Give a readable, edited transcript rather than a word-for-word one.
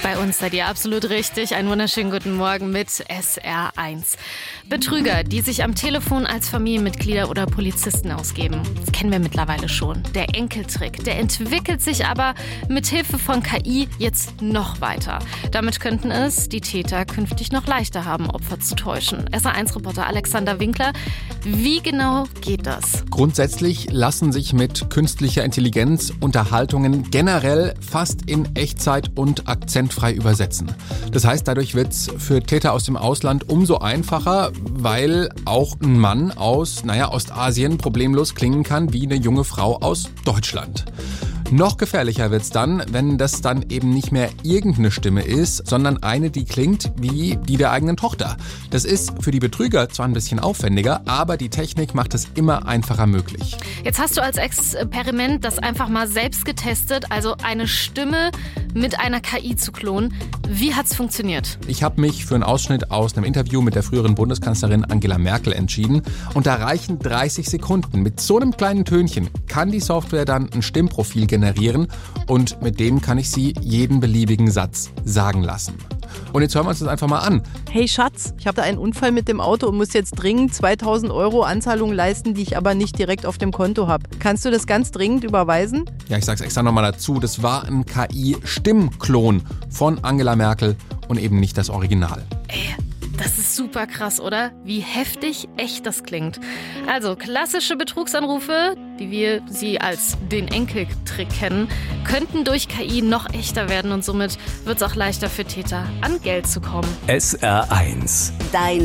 Bei uns seid ihr absolut richtig. Einen wunderschönen guten Morgen mit SR1. Betrüger, die sich am Telefon als Familienmitglieder oder Polizisten ausgeben. Das kennen wir mittlerweile schon. Der Enkeltrick, der entwickelt sich aber mit Hilfe von KI jetzt noch weiter. Damit könnten es die Täter künftig noch leichter haben, Opfer zu täuschen. SR1-Reporter Alexander Winkler, wie genau geht das? Grundsätzlich lassen sich mit künstlicher Intelligenz Unterhaltungen generell fast in Echtzeit und akzentfrei übersetzen. Das heißt, dadurch wird es für Täter aus dem Ausland umso einfacher, weil auch ein Mann aus Ostasien problemlos klingen kann wie eine junge Frau aus Deutschland. Noch gefährlicher wird's dann, wenn das dann eben nicht mehr irgendeine Stimme ist, sondern eine, die klingt wie die der eigenen Tochter. Das ist für die Betrüger zwar ein bisschen aufwendiger, aber die Technik macht es immer einfacher möglich. Jetzt hast du als Experiment das einfach mal selbst getestet, also eine Stimme mit einer KI zu klonen. Wie hat's funktioniert? Ich habe mich für einen Ausschnitt aus einem Interview mit der früheren Bundeskanzlerin Angela Merkel entschieden und da reichen 30 Sekunden. Mit so einem kleinen Tönchen kann die Software dann ein Stimmprofil generieren und mit dem kann ich sie jeden beliebigen Satz sagen lassen. Und jetzt hören wir uns das einfach mal an. Hey Schatz, ich habe da einen Unfall mit dem Auto und muss jetzt dringend 2.000 € Anzahlung leisten, die ich aber nicht direkt auf dem Konto habe. Kannst du das ganz dringend überweisen? Ja, ich sag's extra nochmal dazu. Das war ein KI-Stimmklon von Angela Merkel und eben nicht das Original. Das ist super krass, oder? Wie heftig echt das klingt. Also klassische Betrugsanrufe, wie wir sie als den Enkeltrick kennen, könnten durch KI noch echter werden und somit wird es auch leichter für Täter, an Geld zu kommen. SR1. Deine